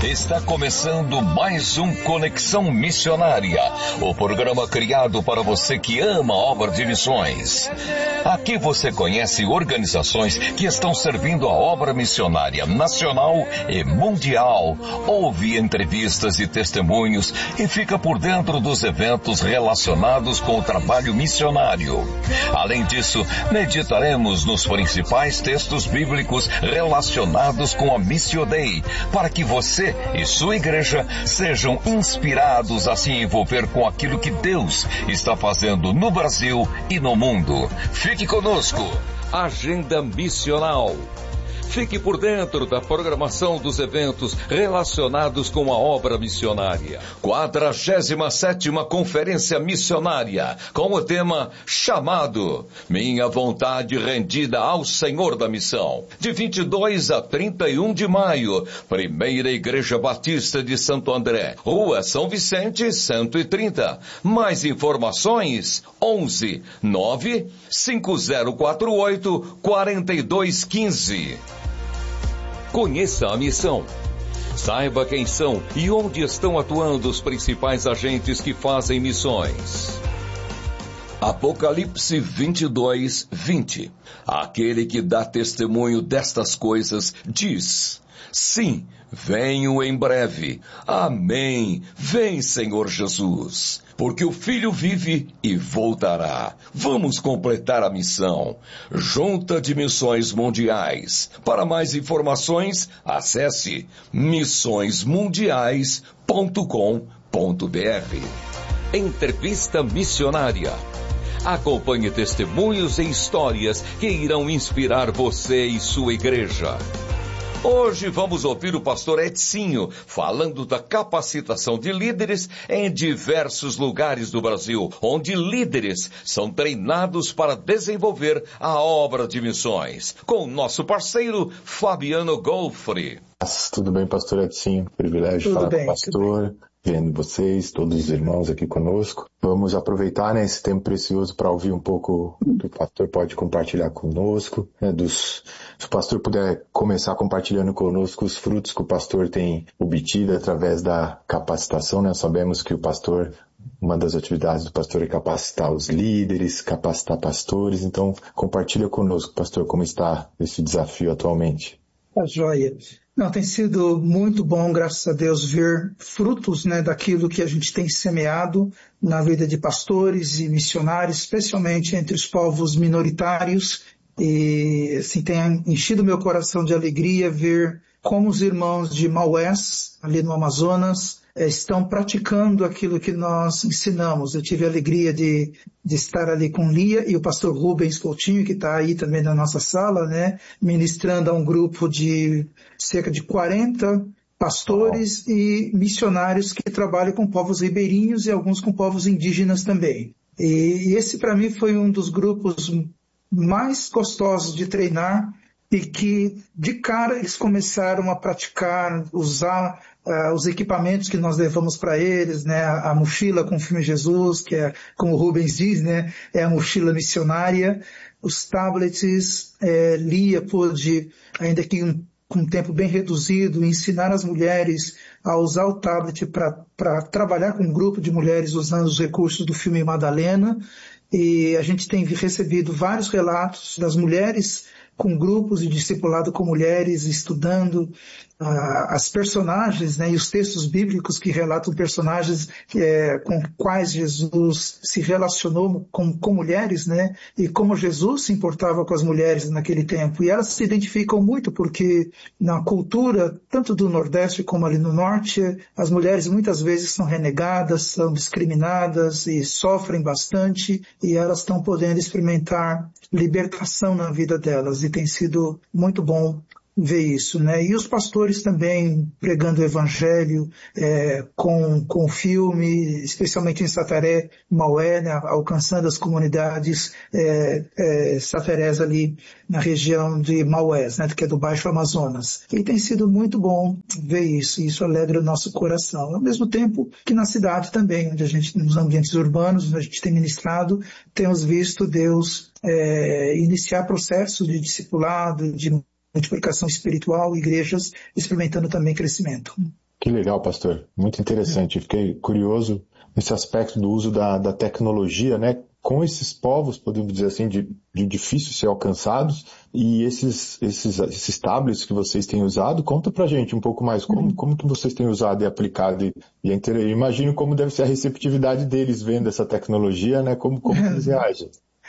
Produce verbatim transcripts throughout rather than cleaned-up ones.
Está começando mais um Conexão Missionária, o programa criado para você que ama a obra de missões. Aqui você conhece organizações que estão servindo a obra missionária nacional e mundial. Ouve entrevistas e testemunhos e fica por dentro dos eventos relacionados com o trabalho missionário. Além disso, meditaremos nos principais textos bíblicos relacionados com a Missio Dei, para que você e sua igreja sejam inspirados a se envolver com aquilo que Deus está fazendo no Brasil e no mundo. Fique conosco. Agenda Missional. Fique por dentro da programação dos eventos relacionados com a obra missionária. quadragésima sétima Conferência Missionária, com o tema Chamado, Minha Vontade Rendida ao Senhor da Missão. De vinte e dois a trinta e um de maio, Primeira Igreja Batista de Santo André, Rua São Vicente, cento e trinta. Mais informações, onze nove cinco zero quatro oito quatro dois um cinco. Conheça a missão. Saiba quem são e onde estão atuando os principais agentes que fazem missões. Apocalipse vinte e dois, vinte. Aquele que dá testemunho destas coisas diz: sim, venho em breve. Amém. Vem, Senhor Jesus. Porque o Filho vive e voltará. Vamos completar a missão. Junta de Missões Mundiais. Para mais informações, acesse missões mundiais ponto com ponto b r. Entrevista Missionária. Acompanhe testemunhos e histórias que irão inspirar você e sua igreja. Hoje vamos ouvir o pastor Edsinho falando da capacitação de líderes em diversos lugares do Brasil, onde líderes são treinados para desenvolver a obra de missões. Com o nosso parceiro Fabiano Golfri. Tudo bem, pastor Edsinho? Privilégio tudo falar bem, com o pastor, vendo vocês, todos os irmãos aqui conosco. Vamos aproveitar, né, esse tempo precioso para ouvir um pouco do que o pastor pode compartilhar conosco, né, dos, se o pastor puder começar compartilhando conosco os frutos que o pastor tem obtido através da capacitação, né? Sabemos que o pastor, uma das atividades do pastor é capacitar os líderes, capacitar pastores, então compartilha conosco, pastor, como está esse desafio atualmente. Tá joia. Não, tem sido muito bom, graças a Deus, ver frutos, né, daquilo que a gente tem semeado na vida de pastores e missionários, especialmente entre os povos minoritários. E assim, tem enchido meu coração de alegria ver como os irmãos de Maués, ali no Amazonas, estão praticando aquilo que nós ensinamos. Eu tive a alegria de, de estar ali com Lia e o pastor Rubens Coutinho, que está aí também na nossa sala, né, ministrando a um grupo de cerca de quarenta pastores e missionários que trabalham com povos ribeirinhos e alguns com povos indígenas também. E esse para mim foi um dos grupos mais gostosos de treinar e que de cara eles começaram a praticar, usar Uh, os equipamentos que nós levamos para eles, né, a, a mochila com o filme Jesus, que é, como o Rubens diz, né, é a mochila missionária, os tablets, é, Lia pôde, ainda que um, com um tempo bem reduzido, ensinar as mulheres a usar o tablet para trabalhar com um grupo de mulheres usando os recursos do filme Madalena, e a gente tem recebido vários relatos das mulheres com grupos de discipulado com mulheres, estudando uh, as personagens, né, e os textos bíblicos que relatam personagens é, com quais Jesus se relacionou com, com mulheres, né, e como Jesus se importava com as mulheres naquele tempo. E elas se identificam muito porque na cultura, tanto do Nordeste como ali no Norte, as mulheres muitas vezes são renegadas, são discriminadas e sofrem bastante, e elas estão podendo experimentar libertação na vida delas. E tem sido muito bom ver isso, né? E os pastores também pregando o evangelho é, com, com filme, especialmente em Sataré, Maué, né? Alcançando as comunidades é, é, satarés ali na região de Maués, né? Que é do Baixo Amazonas. E tem sido muito bom ver isso, e isso alegra o nosso coração. Ao mesmo tempo que na cidade também, onde a gente, nos ambientes urbanos, onde a gente tem ministrado, temos visto Deus é, iniciar processo de discipulado, de multiplicação espiritual, igrejas experimentando também crescimento. Que legal, pastor. Muito interessante. Fiquei curioso nesse aspecto do uso da, da tecnologia, né? Com esses povos, podemos dizer assim, de, de difícil ser alcançados, e esses, esses, esses tablets que vocês têm usado, conta pra gente um pouco mais como, como que vocês têm usado e aplicado, e, e é inter... imagino como deve ser a receptividade deles vendo essa tecnologia, né? Como, como que eles reagem?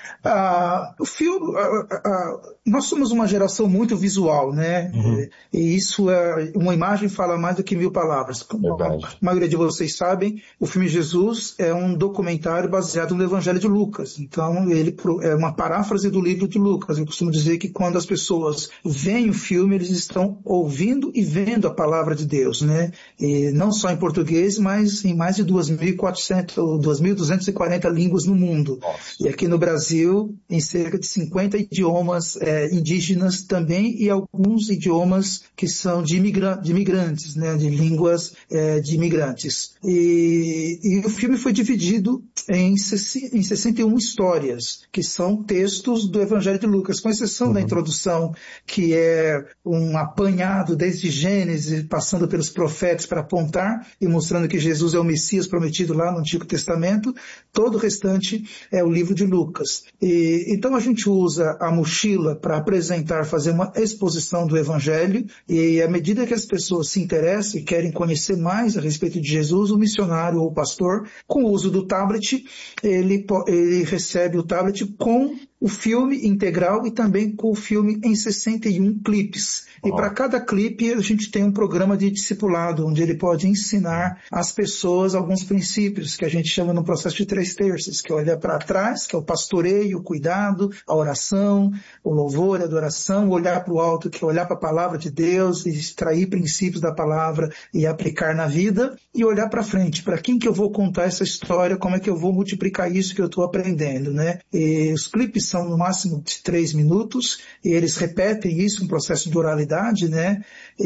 Ah, o filme, ah, ah, nós somos uma geração muito visual, né? Uhum. E isso é, uma imagem fala mais do que mil palavras. Como Verdade. a maioria de vocês sabem, o filme Jesus é um documentário baseado no Evangelho de Lucas. Então, ele é uma paráfrase do livro de Lucas. Eu costumo dizer que quando as pessoas veem o filme, eles estão ouvindo e vendo a palavra de Deus, né? E não só em português, mas em mais de duas mil e quatrocentas ou duas mil duzentas e quarenta línguas no mundo. Nossa. E aqui no Brasil, em cerca de cinquenta idiomas é, indígenas também, e alguns idiomas que são de, imigra de imigrantes, né, de línguas é, de imigrantes. E, e o filme foi dividido em, em sessenta e uma histórias, que são textos do Evangelho de Lucas, com exceção uhum. da introdução, que é um apanhado desde Gênesis, passando pelos profetas para apontar e mostrando que Jesus é o Messias prometido lá no Antigo Testamento. Todo o restante é o livro de Lucas. E, então a gente usa a mochila para apresentar, fazer uma exposição do Evangelho, e à medida que as pessoas se interessam e querem conhecer mais a respeito de Jesus, o missionário ou o pastor, com o uso do tablet, ele, ele recebe o tablet com o filme integral e também com o filme em sessenta e um clipes. E para cada clipe a gente tem um programa de discipulado, onde ele pode ensinar às pessoas alguns princípios, que a gente chama no processo de três terços, que é olhar para trás, que é o pastoreio, o cuidado, a oração, o louvor, a adoração, olhar para o alto, que é olhar para a palavra de Deus, e extrair princípios da palavra e aplicar na vida, e olhar para frente, para quem que eu vou contar essa história, como é que eu vou multiplicar isso que eu estou aprendendo, né? E os clipes são no máximo de três minutos, e eles repetem isso, um processo de oralidade, né?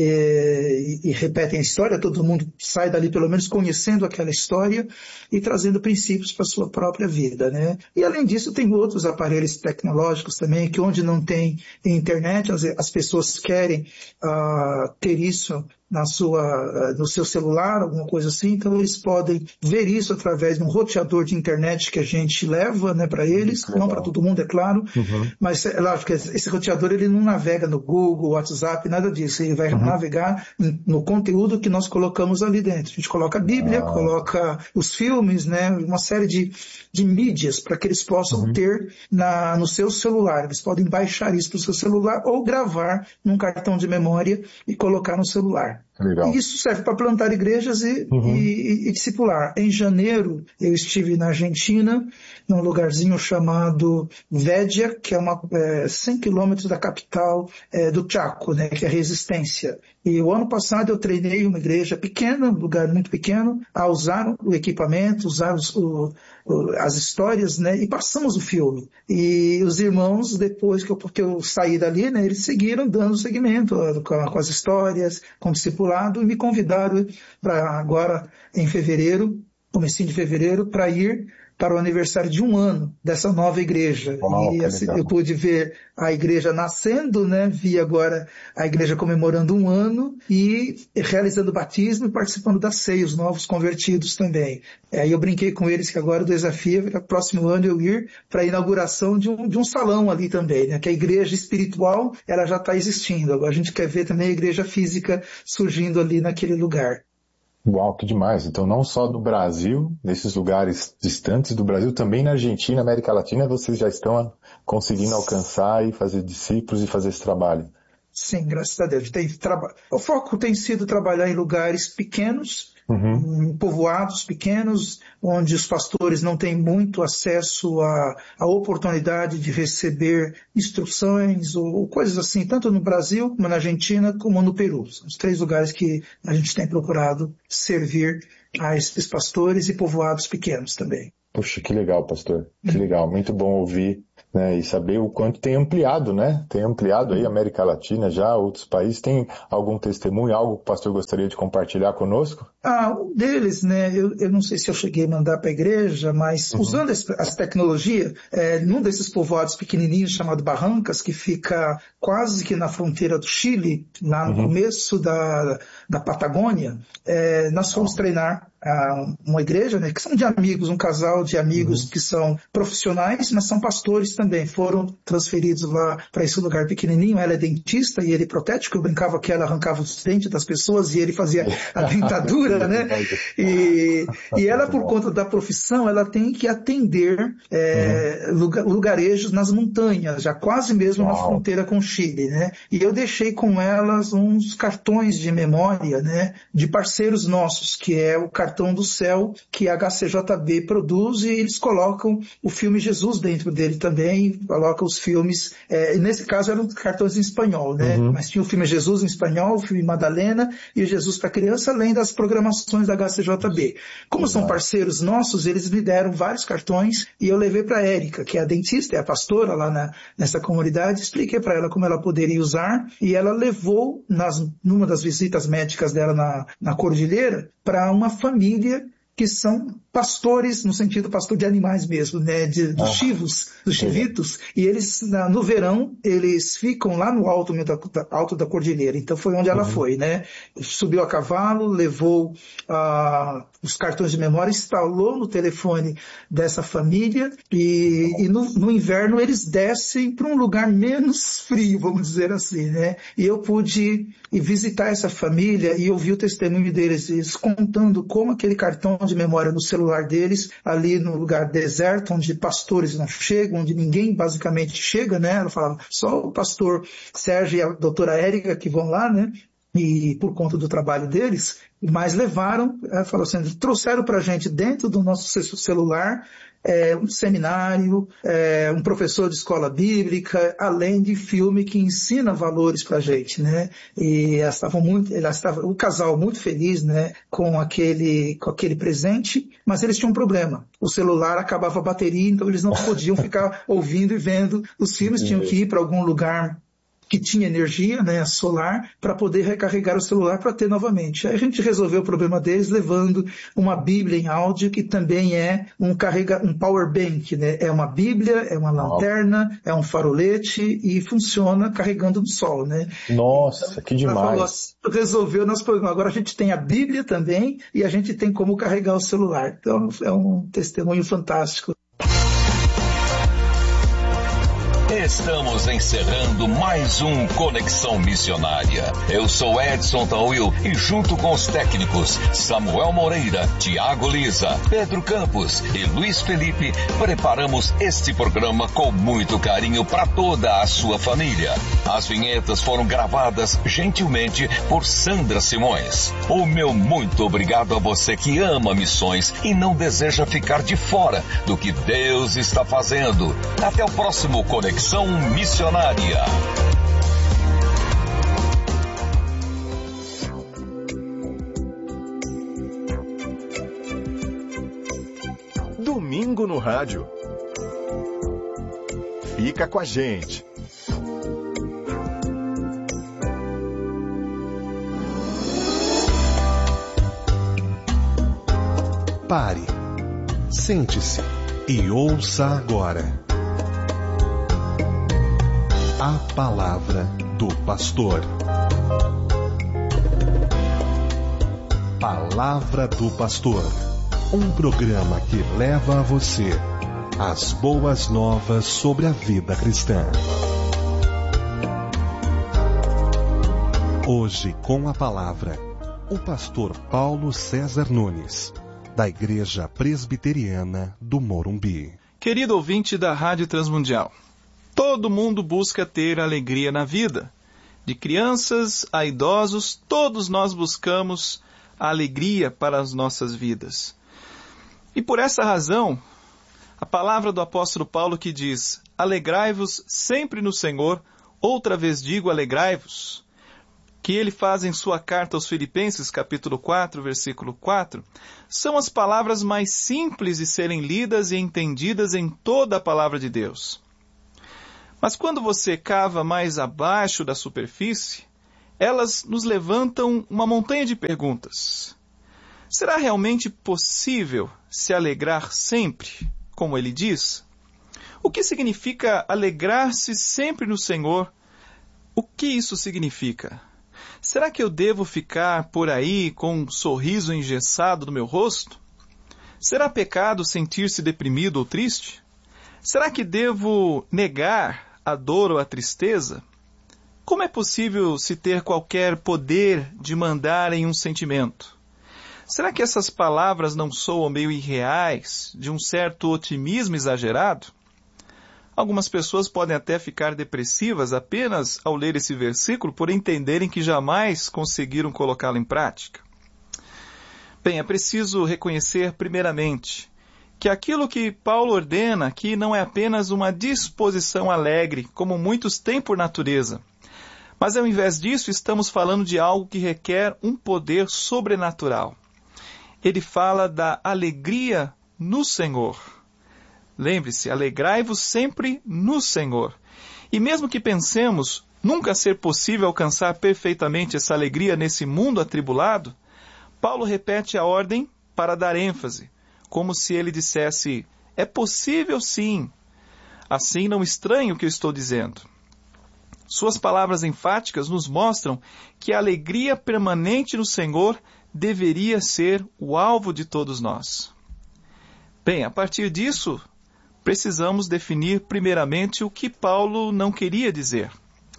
E, e, e repetem a história, todo mundo sai dali pelo menos conhecendo aquela história e trazendo princípios para a sua própria vida, né? E além disso tem outros aparelhos tecnológicos também, que onde não tem internet, as, as pessoas querem uh, ter isso na sua, no seu celular, alguma coisa assim, então eles podem ver isso através de um roteador de internet que a gente leva, né, para eles, Legal. Não para todo mundo, é claro, uhum. mas é lógico que esse roteador ele não navega no Google, WhatsApp, nada disso, ele vai uhum. navegar no conteúdo que nós colocamos ali dentro. A gente coloca a Bíblia, ah. coloca os filmes, né, uma série de, de mídias para que eles possam uhum. ter na, no seu celular. Eles podem baixar isso para o seu celular ou gravar num cartão de memória e colocar no celular. Legal. E isso serve para plantar igrejas e, uhum. e, e, e discipular. Em janeiro, eu estive na Argentina, num lugarzinho chamado Védia, que é uma, é, cem quilômetros da capital é, do Chaco, né, que é Resistência. E o ano passado eu treinei uma igreja pequena, um lugar muito pequeno, a usar o equipamento, usar os, o, o, as histórias, né, e passamos o filme. E os irmãos, depois que eu, porque eu saí dali, né, eles seguiram dando seguimento com, com as histórias, com o discipulado, e me convidaram para agora, em fevereiro, comecinho de fevereiro, para ir para o aniversário de um ano dessa nova igreja. Oh, e assim, eu pude ver a igreja nascendo, né? Vi agora a igreja comemorando um ano e realizando o batismo e participando da ceia, os novos convertidos também. Aí eu brinquei com eles que agora o desafio é para o próximo ano eu ir para a inauguração de um, de um salão ali também, né? Que a igreja espiritual ela já está existindo. Agora a gente quer ver também a igreja física surgindo ali naquele lugar. Uau, que demais. Então não só no Brasil, nesses lugares distantes do Brasil, também na Argentina, América Latina, vocês já estão conseguindo alcançar e fazer discípulos e fazer esse trabalho. Sim, graças a Deus. Tem traba... O foco tem sido trabalhar em lugares pequenos, uhum. em povoados pequenos, onde os pastores não têm muito acesso à, à oportunidade de receber instruções ou, ou coisas assim, tanto no Brasil, como na Argentina, como no Peru. São os três lugares que a gente tem procurado servir a esses pastores e povoados pequenos também. Puxa, que legal, pastor. Que uhum. legal. Muito bom ouvir, né, e saber o quanto tem ampliado, né? Tem ampliado aí a América Latina já, outros países. Tem algum testemunho, algo que o pastor gostaria de compartilhar conosco? Ah, um deles, né, eu, eu não sei se eu cheguei a mandar para a igreja, mas uhum. usando as, as tecnologias, é, num desses povoados pequenininhos chamado Barrancas, que fica quase que na fronteira do Chile, lá no uhum. começo da, da Patagônia, é, nós fomos treinar a uma igreja, né, que são de amigos, um casal de amigos uhum. que são profissionais, mas são pastores também, foram transferidos lá para esse lugar pequenininho. Ela é dentista e ele protético, eu brincava que ela arrancava os dentes das pessoas e ele fazia a dentadura, né? E, e ela, por conta da profissão, ela tem que atender é, uhum. lugar, lugarejos nas montanhas, já quase mesmo Uau. na fronteira com o Chile, né? E eu deixei com elas uns cartões de memória, né, de parceiros nossos, que é o cartão do céu que a H C J B produz, e eles colocam o filme Jesus dentro dele também, colocam os filmes, é, nesse caso eram cartões em espanhol, né? Uhum. Mas tinha o filme Jesus em espanhol, o filme Madalena e o Jesus para criança, além das programações da H C J B. Como uhum. são parceiros nossos, eles me deram vários cartões e eu levei para a Érica, que é a dentista, é a pastora lá na, nessa comunidade, expliquei para ela como ela poderia usar, e ela levou nas, numa das visitas médicas dela na, na Cordilheira para uma família que são pastores, no sentido pastor de animais mesmo, né, de, dos ah, chivos, dos chivitos, e eles, na, no verão, eles ficam lá no alto da, da, alto da cordilheira. Então foi onde ela uhum. foi, né? Subiu a cavalo, levou uh, os cartões de memória, instalou no telefone dessa família, e, e no, no inverno eles descem para um lugar menos frio, vamos dizer assim, né? E eu pude ir visitar essa família e ouvir o testemunho deles, eles contando como aquele cartão de memória no celular deles, ali no lugar deserto, onde pastores não chegam, onde ninguém basicamente chega, né? Ela falava, só o pastor Sérgio e a doutora Érica que vão lá, né? E por conta do trabalho deles, mas levaram, ela falou assim, trouxeram pra gente dentro do nosso celular é, um seminário, é, um professor de escola bíblica, além de filme que ensina valores pra gente, né? E elas estavam muito, elas estavam, o casal muito feliz, né, com aquele, com aquele presente, mas eles tinham um problema. O celular acabava a bateria, então eles não podiam ficar ouvindo e vendo os filmes, tinham que ir para algum lugar que tinha energia, né, solar, para poder recarregar o celular para ter novamente. Aí a gente resolveu o problema deles levando uma Bíblia em áudio, que também é um, carrega, um power bank, né? É uma Bíblia, é uma lanterna, é um farolete e funciona carregando no sol, né? Nossa, então, que demais. Falou, resolveu nosso problema. Agora a gente tem a Bíblia também e a gente tem como carregar o celular. Então é um testemunho fantástico. Estamos encerrando mais um Conexão Missionária. Eu sou Edson Tauil e junto com os técnicos Samuel Moreira, Tiago Lisa, Pedro Campos e Luiz Felipe, preparamos este programa com muito carinho para toda a sua família. As vinhetas foram gravadas gentilmente por Sandra Simões. O meu muito obrigado a você que ama missões e não deseja ficar de fora do que Deus está fazendo. Até o próximo Conexão Missionária. Domingo no rádio. Fica com a gente. Pare, sente-se e ouça agora a palavra do pastor. Palavra do Pastor, um programa que leva a você as boas novas sobre a vida cristã. Hoje, com a palavra, o pastor Paulo César Nunes, da Igreja Presbiteriana do Morumbi. Querido ouvinte da Rádio Transmundial, todo mundo busca ter alegria na vida. De crianças a idosos, todos nós buscamos a alegria para as nossas vidas. E por essa razão, a palavra do apóstolo Paulo que diz, alegrai-vos sempre no Senhor, outra vez digo alegrai-vos, que ele faz em sua carta aos Filipenses, capítulo quatro, versículo quatro, são as palavras mais simples de serem lidas e entendidas em toda a palavra de Deus. Mas quando você cava mais abaixo da superfície, elas nos levantam uma montanha de perguntas. Será realmente possível se alegrar sempre, como ele diz? O que significa alegrar-se sempre no Senhor? O que isso significa? Será que eu devo ficar por aí com um sorriso engessado no meu rosto? Será pecado sentir-se deprimido ou triste? Será que devo negar a dor ou a tristeza? Como é possível se ter qualquer poder de mandar em um sentimento? Será que essas palavras não soam meio irreais, de um certo otimismo exagerado? Algumas pessoas podem até ficar depressivas apenas ao ler esse versículo por entenderem que jamais conseguiram colocá-lo em prática. Bem, é preciso reconhecer primeiramente que aquilo que Paulo ordena aqui não é apenas uma disposição alegre, como muitos têm por natureza, mas ao invés disso estamos falando de algo que requer um poder sobrenatural. Ele fala da alegria no Senhor. Lembre-se, alegrai-vos sempre no Senhor. E mesmo que pensemos nunca ser possível alcançar perfeitamente essa alegria nesse mundo atribulado, Paulo repete a ordem para dar ênfase, como se ele dissesse, é possível sim. Assim não estranhe o que eu estou dizendo. Suas palavras enfáticas nos mostram que a alegria permanente no Senhor deveria ser o alvo de todos nós. Bem, a partir disso, precisamos definir primeiramente o que Paulo não queria dizer.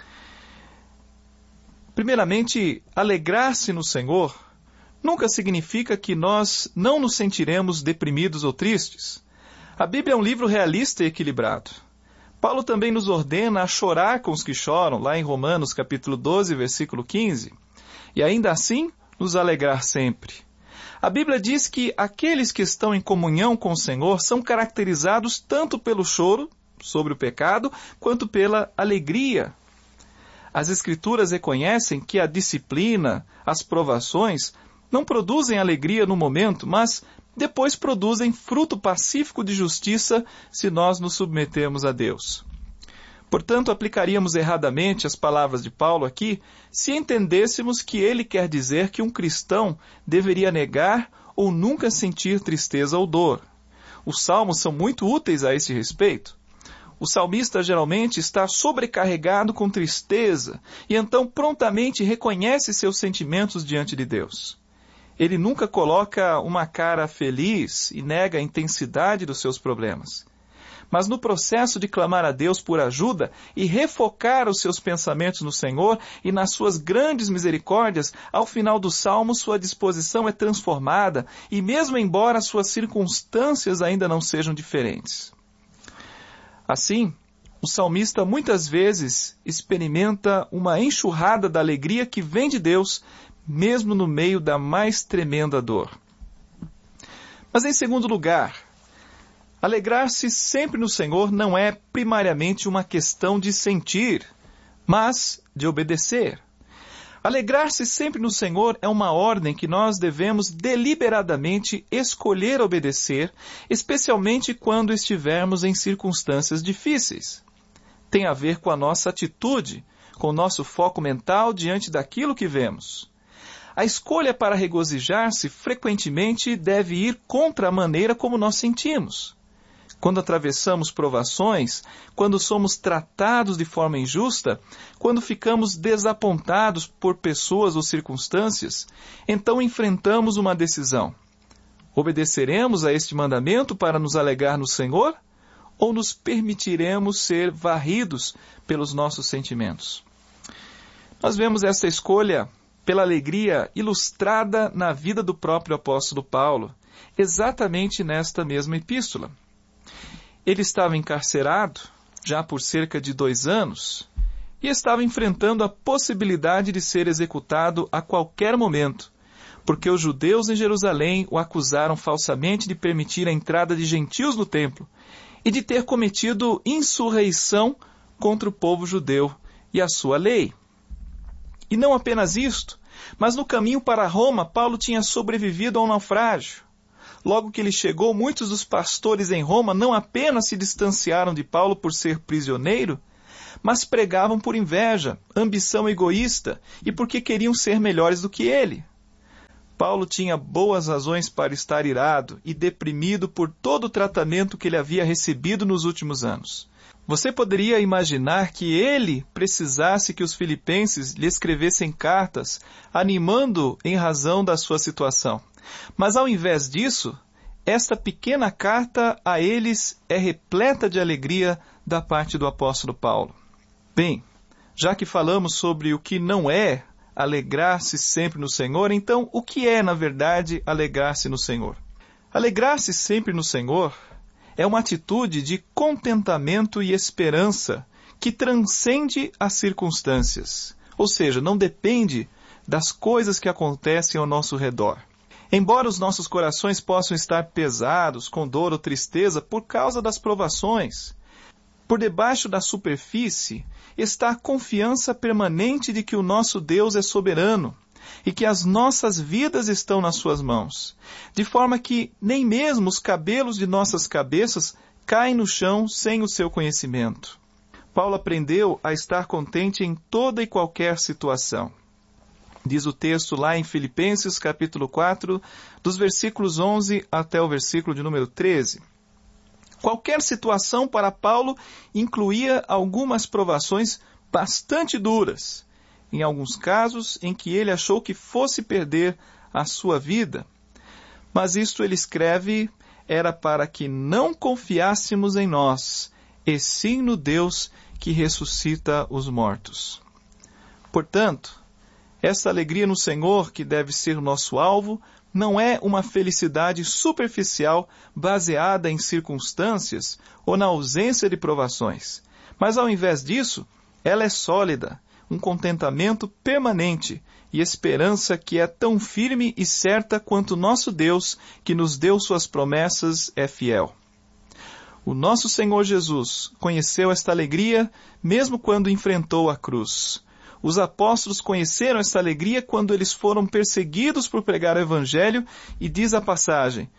Primeiramente, alegrar-se no Senhor nunca significa que nós não nos sentiremos deprimidos ou tristes. A Bíblia é um livro realista e equilibrado. Paulo também nos ordena a chorar com os que choram, lá em Romanos capítulo doze, versículo quinze, e ainda assim nos alegrar sempre. A Bíblia diz que aqueles que estão em comunhão com o Senhor são caracterizados tanto pelo choro sobre o pecado, quanto pela alegria. As Escrituras reconhecem que a disciplina, as provações, não produzem alegria no momento, mas depois produzem fruto pacífico de justiça se nós nos submetemos a Deus. Portanto, aplicaríamos erradamente as palavras de Paulo aqui se entendêssemos que ele quer dizer que um cristão deveria negar ou nunca sentir tristeza ou dor. Os salmos são muito úteis a esse respeito. O salmista geralmente está sobrecarregado com tristeza e então prontamente reconhece seus sentimentos diante de Deus. Ele nunca coloca uma cara feliz e nega a intensidade dos seus problemas. Mas no processo de clamar a Deus por ajuda e refocar os seus pensamentos no Senhor e nas suas grandes misericórdias, ao final do salmo sua disposição é transformada e mesmo embora suas circunstâncias ainda não sejam diferentes. Assim, o salmista muitas vezes experimenta uma enxurrada da alegria que vem de Deus, mesmo no meio da mais tremenda dor. Mas em segundo lugar, alegrar-se sempre no Senhor não é primariamente uma questão de sentir, mas de obedecer. Alegrar-se sempre no Senhor é uma ordem que nós devemos deliberadamente escolher obedecer, especialmente quando estivermos em circunstâncias difíceis. Tem a ver com a nossa atitude, com o nosso foco mental diante daquilo que vemos. A escolha para regozijar-se frequentemente deve ir contra a maneira como nós sentimos. Quando atravessamos provações, quando somos tratados de forma injusta, quando ficamos desapontados por pessoas ou circunstâncias, então enfrentamos uma decisão. Obedeceremos a este mandamento para nos alegrar no Senhor? Ou nos permitiremos ser varridos pelos nossos sentimentos? Nós vemos essa escolha pela alegria ilustrada na vida do próprio apóstolo Paulo, exatamente nesta mesma epístola. Ele estava encarcerado, já por cerca de dois anos, e estava enfrentando a possibilidade de ser executado a qualquer momento, porque os judeus em Jerusalém o acusaram falsamente de permitir a entrada de gentios no templo e de ter cometido insurreição contra o povo judeu e a sua lei. E não apenas isto, mas no caminho para Roma, Paulo tinha sobrevivido a um naufrágio. Logo que ele chegou, muitos dos pastores em Roma não apenas se distanciaram de Paulo por ser prisioneiro, mas pregavam por inveja, ambição egoísta e porque queriam ser melhores do que ele. Paulo tinha boas razões para estar irado e deprimido por todo o tratamento que ele havia recebido nos últimos anos. Você poderia imaginar que ele precisasse que os filipenses lhe escrevessem cartas, animando em razão da sua situação. Mas ao invés disso, esta pequena carta a eles é repleta de alegria da parte do apóstolo Paulo. Bem, já que falamos sobre o que não é alegrar-se sempre no Senhor, então o que é, na verdade, alegrar-se no Senhor? Alegrar-se sempre no Senhor é uma atitude de contentamento e esperança que transcende as circunstâncias, ou seja, não depende das coisas que acontecem ao nosso redor. Embora os nossos corações possam estar pesados, com dor ou tristeza por causa das provações, por debaixo da superfície está a confiança permanente de que o nosso Deus é soberano e que as nossas vidas estão nas suas mãos, de forma que nem mesmo os cabelos de nossas cabeças caem no chão sem o seu conhecimento. Paulo aprendeu a estar contente em toda e qualquer situação. Diz o texto lá em Filipenses, capítulo quatro, dos versículos onze até o versículo de número treze. Qualquer situação para Paulo incluía algumas provações bastante duras, em alguns casos em que ele achou que fosse perder a sua vida. Mas isto ele escreve, era para que não confiássemos em nós, e sim no Deus que ressuscita os mortos. Portanto, esta alegria no Senhor, que deve ser o nosso alvo, não é uma felicidade superficial baseada em circunstâncias ou na ausência de provações. Mas, ao invés disso, ela é sólida, um contentamento permanente e esperança que é tão firme e certa quanto nosso Deus, que nos deu suas promessas, é fiel. O nosso Senhor Jesus conheceu esta alegria mesmo quando enfrentou a cruz. Os apóstolos conheceram esta alegria quando eles foram perseguidos por pregar o Evangelho, e diz a passagem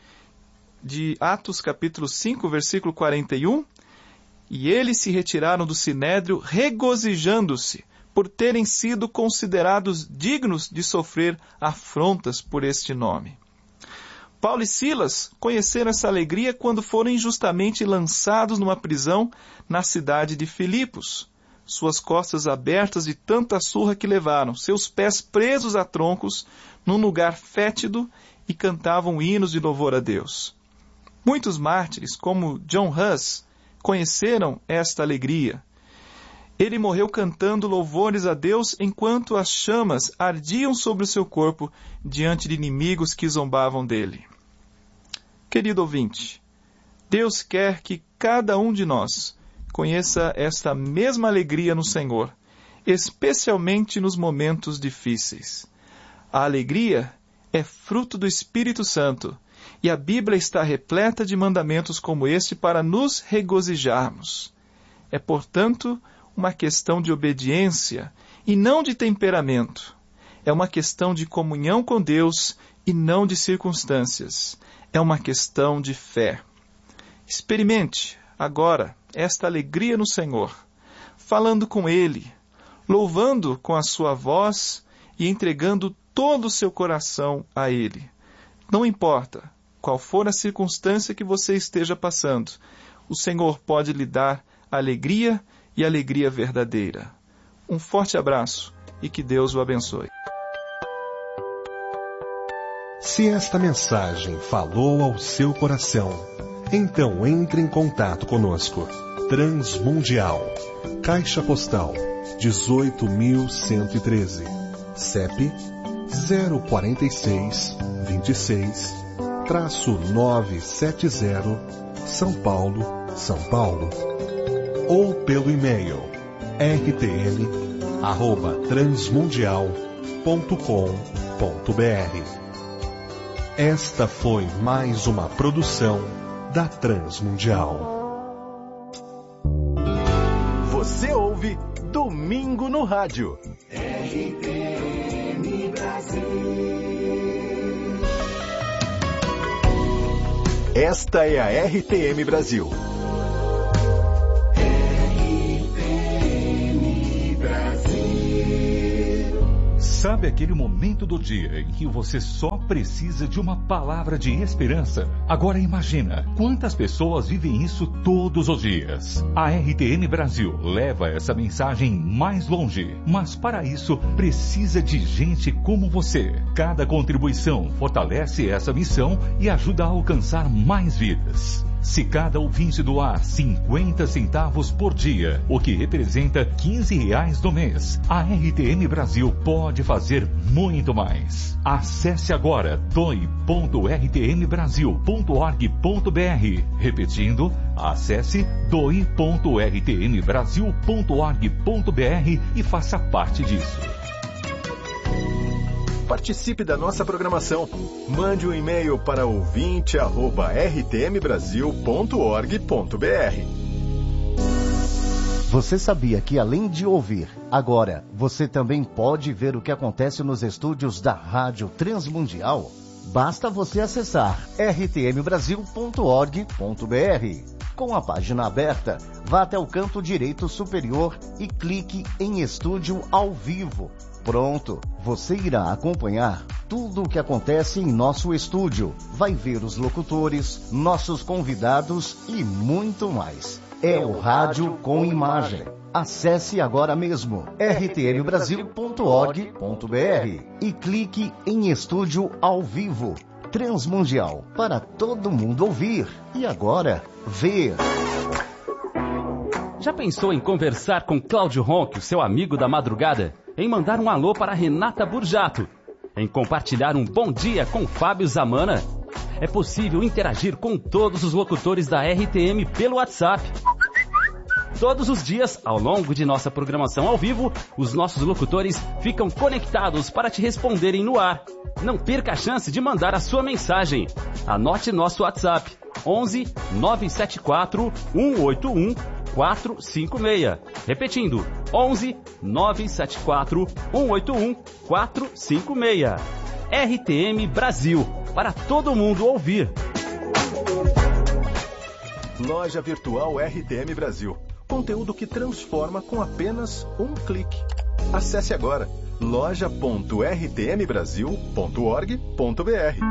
de Atos capítulo cinco, versículo quarenta e um, e eles se retiraram do sinédrio regozijando-se por terem sido considerados dignos de sofrer afrontas por este nome. Paulo e Silas conheceram essa alegria quando foram injustamente lançados numa prisão na cidade de Filipos. Suas costas abertas de tanta surra que levaram, seus pés presos a troncos, num lugar fétido, e cantavam hinos de louvor a Deus. Muitos mártires, como John Huss, conheceram esta alegria. Ele morreu cantando louvores a Deus enquanto as chamas ardiam sobre o seu corpo diante de inimigos que zombavam dele. Querido ouvinte, Deus quer que cada um de nós conheça esta mesma alegria no Senhor, especialmente nos momentos difíceis. A alegria é fruto do Espírito Santo, e a Bíblia está repleta de mandamentos como este para nos regozijarmos. É, portanto, uma questão de obediência e não de temperamento. É uma questão de comunhão com Deus e não de circunstâncias. É uma questão de fé. Experimente agora esta alegria no Senhor, falando com Ele, louvando com a sua voz e entregando todo o seu coração a Ele. Não importa qual for a circunstância que você esteja passando, o Senhor pode lhe dar alegria e alegria verdadeira. Um forte abraço e que Deus o abençoe. Se esta mensagem falou ao seu coração, então entre em contato conosco. Transmundial, Caixa Postal dezoito mil cento e treze, C E P zero quatro seis, dois seis, nove sete zero, São Paulo, São Paulo. Ou pelo e-mail r t m arroba transmundial ponto com ponto b r. Esta foi mais uma produção da Transmundial. Você ouve Domingo no Rádio. R T M Brasil. Esta é a R T M Brasil. R T M Brasil. Sabe aquele momento do dia em que você só precisa de uma palavra de esperança? Agora imagina, quantas pessoas vivem isso todos os dias? A R T M Brasil leva essa mensagem mais longe, mas para isso precisa de gente como você. Cada contribuição fortalece essa missão e ajuda a alcançar mais vidas. Se cada ouvinte doar cinquenta centavos por dia, o que representa quinze reais no mês, a R T M Brasil pode fazer muito mais. Acesse agora doe ponto r t m brasil ponto org ponto b r. Repetindo, acesse doe ponto r t m brasil ponto org ponto b r e faça parte disso. Participe da nossa programação. Mande um e-mail para ouvinte arroba r t m brasil ponto org ponto b r. Você sabia que além de ouvir, agora você também pode ver o que acontece nos estúdios da Rádio Transmundial? Basta você acessar r t m brasil ponto org ponto b r. Com a página aberta, vá até o canto direito superior e clique em Estúdio ao Vivo. Pronto, você irá acompanhar tudo o que acontece em nosso estúdio. Vai ver os locutores, nossos convidados e muito mais. É o Rádio com Imagem. Acesse agora mesmo r t m brasil ponto org ponto b r e clique em Estúdio ao Vivo. Transmundial, para todo mundo ouvir e agora ver. Já pensou em conversar com Cláudio Ronck, o seu amigo da madrugada? Em mandar um alô para Renata Burjato? Em compartilhar um bom dia com Fábio Zamana? É possível interagir com todos os locutores da R T M pelo WhatsApp. Todos os dias, ao longo de nossa programação ao vivo, os nossos locutores ficam conectados para te responderem no ar. Não perca a chance de mandar a sua mensagem. Anote nosso WhatsApp: onze nove sete quatro um oito um quatro cinco seis. Repetindo, onze nove sete quatro um oito um quatro cinco seis. R T M Brasil, para todo mundo ouvir. Loja Virtual R T M Brasil. Conteúdo que transforma com apenas um clique. Acesse agora loja ponto r t m brasil ponto org ponto b r.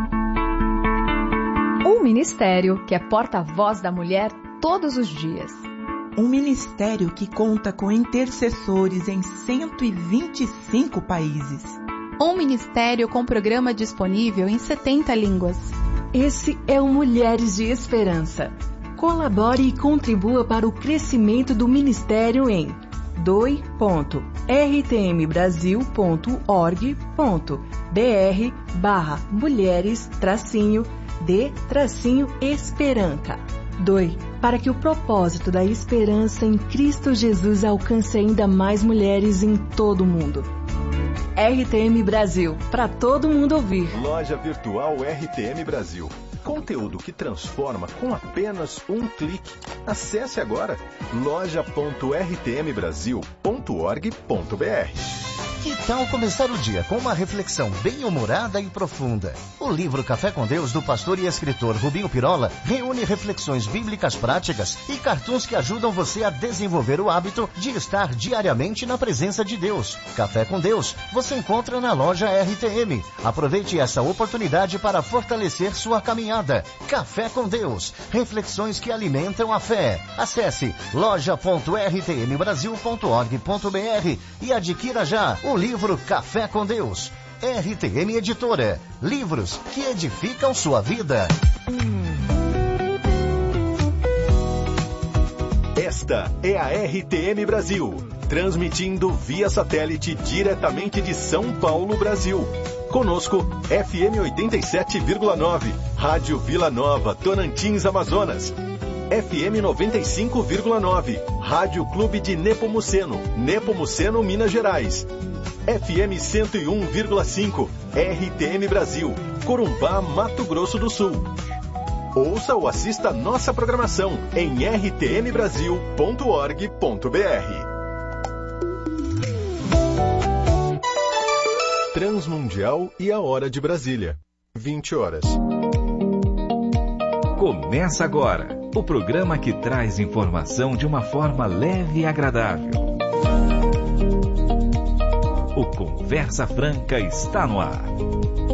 Um ministério que é porta-voz da mulher todos os dias. Um ministério que conta com intercessores em cento e vinte e cinco países. Um ministério com programa disponível em setenta línguas. Esse é o Mulheres de Esperança. Colabore e contribua para o crescimento do ministério em doe ponto r t m brasil ponto org ponto b r barra mulheres tracinho de tracinho esperança. Doe para que o propósito da esperança em Cristo Jesus alcance ainda mais mulheres em todo o mundo. R T M Brasil, para todo mundo ouvir. Loja Virtual R T M Brasil. Conteúdo que transforma com apenas um clique. Acesse agora loja ponto r t m brasil ponto org ponto b r. Que tal começar o dia com uma reflexão bem-humorada e profunda? O livro Café com Deus, do pastor e escritor Rubinho Pirola, reúne reflexões bíblicas práticas e cartoons que ajudam você a desenvolver o hábito de estar diariamente na presença de Deus. Café com Deus você encontra na loja R T M. Aproveite essa oportunidade para fortalecer sua caminhada. Café com Deus, reflexões que alimentam a fé. Acesse loja ponto r t m brasil ponto org ponto b r e adquira já o livro Café com Deus. R T M Editora. Livros que edificam sua vida. Esta é a R T M Brasil, transmitindo via satélite diretamente de São Paulo, Brasil. Conosco, F M oitenta e sete vírgula nove, Rádio Vila Nova, Tocantins, Amazonas. F M noventa e cinco vírgula nove, Rádio Clube de Nepomuceno, Nepomuceno, Minas Gerais. F M cento e um vírgula cinco, R T M Brasil, Corumbá, Mato Grosso do Sul. Ouça ou assista nossa programação em r t m brasil ponto org ponto b r. Transmundial e a Hora de Brasília, vinte horas. Começa agora o programa que traz informação de uma forma leve e agradável. O Conversa Franca está no ar.